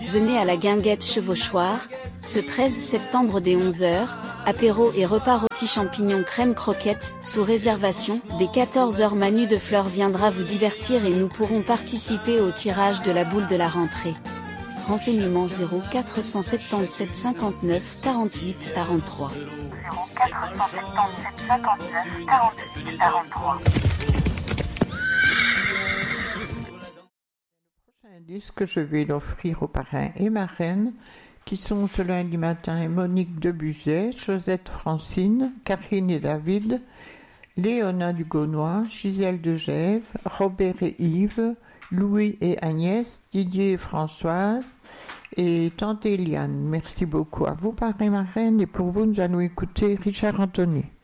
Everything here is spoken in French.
Venez à la Guinguette Chevauchoir, ce 13 septembre dès 11h, apéro et repas rôti champignons crème croquette, sous réservation. Dès 14h Manu de Fleur viendra vous divertir et nous pourrons participer au tirage de la boule de la rentrée. Renseignements 0477 59 48 43. 0477 59 48 43. Un disque que je vais l'offrir aux parrains et marraines qui sont ce lundi matin Monique Debuzet, Josette Francine, Karine et David, Léona Dugaunois, Gisèle de Gève, Robert et Yves, Louis et Agnès, Didier et Françoise et Tante Eliane. Merci beaucoup à vous parrains et marraines et pour vous nous allons écouter Richard Anthony.